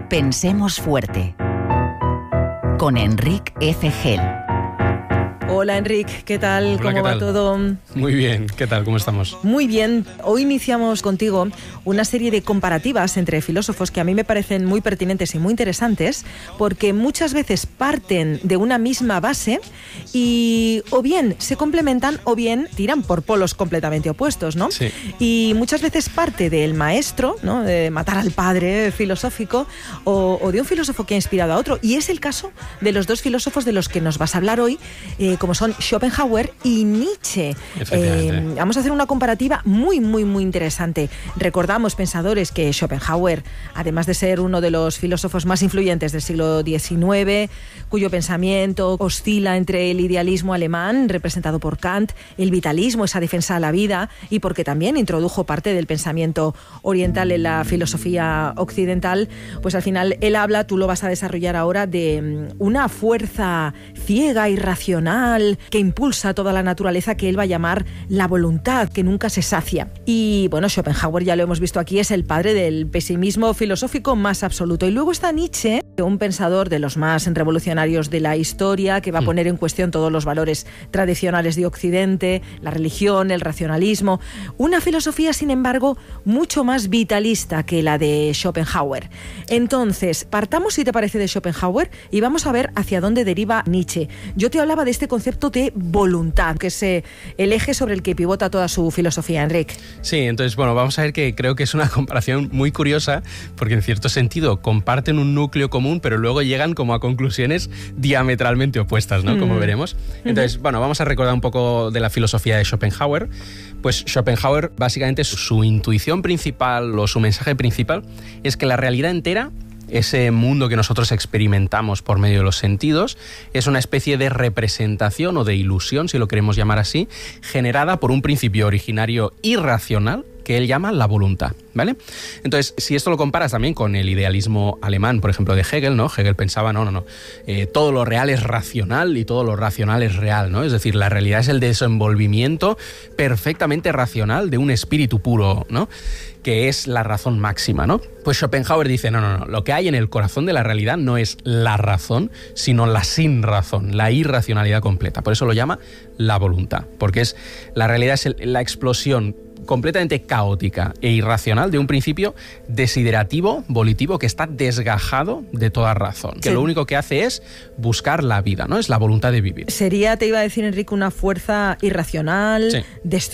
Pensemos fuerte. Con Enric F. Gel. Hola Enric, ¿qué tal? Hola, ¿Cómo va todo? Muy bien, ¿qué tal? ¿Cómo estamos? Muy bien. Hoy iniciamos contigo una serie de comparativas entre filósofos que a mí me parecen muy pertinentes y muy interesantes, porque muchas veces parten de una misma base y o bien se complementan o bien tiran por polos completamente opuestos, ¿no? Sí. Y muchas veces parte del maestro, ¿no?, de matar al padre filosófico, o de un filósofo que ha inspirado a otro. Y es el caso de los dos filósofos de los que nos vas a hablar hoy, como son Schopenhauer y Nietzsche. Vamos a hacer una comparativa muy interesante. Recordamos, pensadores, que Schopenhauer, además de ser uno de los filósofos más influyentes del siglo XIX, cuyo pensamiento oscila entre el idealismo alemán, representado por Kant, el vitalismo, esa defensa a la vida, y porque también introdujo parte del pensamiento oriental en la filosofía occidental, pues al final él habla, tú lo vas a desarrollar ahora, de una fuerza ciega, irracional, que impulsa toda la naturaleza, que él va a llamar la voluntad, que nunca se sacia. Y bueno, Schopenhauer, ya lo hemos visto aquí, es el padre del pesimismo filosófico más absoluto. Y luego está Nietzsche, un pensador de los más revolucionarios de la historia, que va a poner en cuestión todos los valores tradicionales de Occidente, la religión, el racionalismo. Una filosofía, sin embargo, mucho más vitalista que la de Schopenhauer. Entonces, partamos, si te parece, de Schopenhauer y vamos a ver hacia dónde deriva Nietzsche. Yo te hablaba de este concepto de voluntad, que es el eje sobre el que pivota toda su filosofía, Enric. Sí, entonces, bueno, vamos a ver que creo que es una comparación muy curiosa, porque en cierto sentido comparten un núcleo común, pero luego llegan como a conclusiones diametralmente opuestas, ¿no? Como veremos. Entonces, bueno, vamos a recordar un poco de la filosofía de Schopenhauer. Pues Schopenhauer, básicamente, su intuición principal o su mensaje principal es que la realidad entera, ese mundo que nosotros experimentamos por medio de los sentidos, es una especie de representación o de ilusión, si lo queremos llamar así, generada por un principio originario irracional que él llama la voluntad, ¿vale? Entonces, si esto lo comparas también con el idealismo alemán, por ejemplo, de Hegel, ¿no? Hegel pensaba, todo lo real es racional y todo lo racional es real, ¿no? Es decir, la realidad es el desenvolvimiento perfectamente racional de un espíritu puro, ¿no?, que es la razón máxima, ¿no? Pues Schopenhauer dice, no, lo que hay en el corazón de la realidad no es la razón, sino la sin razón, la irracionalidad completa. Por eso lo llama la voluntad, porque la realidad es la explosión completamente caótica e irracional de un principio desiderativo, volitivo, que está desgajado de toda razón, que lo único que hace es buscar la vida, ¿no? Es la voluntad de vivir. Sería, te iba a decir, Enrique, una fuerza irracional, destructiva,